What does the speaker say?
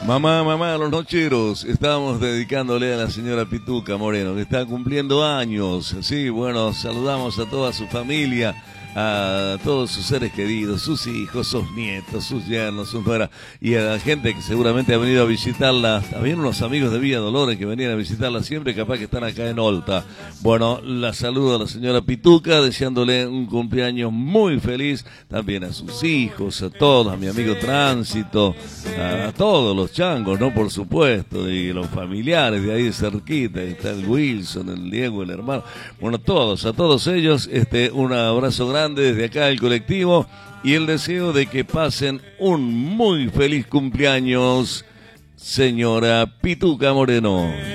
Mamá, los nocheros, estamos dedicándole a la señora Pituca Moreno, que está cumpliendo años. Sí, bueno, saludamos a toda su familia, a todos sus seres queridos, sus hijos, sus nietos, sus yernos, sus nueras, y a la gente que seguramente ha venido a visitarla. Habían unos amigos de Villa Dolores que venían a visitarla siempre, capaz que están acá en Olta. Bueno, la saludo a la señora Pituca, deseándole un cumpleaños muy feliz, también a sus hijos, a todos, a mi amigo Tránsito, a todos los changos, ¿no? Por supuesto, y los familiares de ahí cerquita, está el Wilson, el Diego, el hermano, bueno, a todos ellos, un abrazo grande desde acá el colectivo y el deseo de que pasen un muy feliz cumpleaños, señora Pituca Moreno.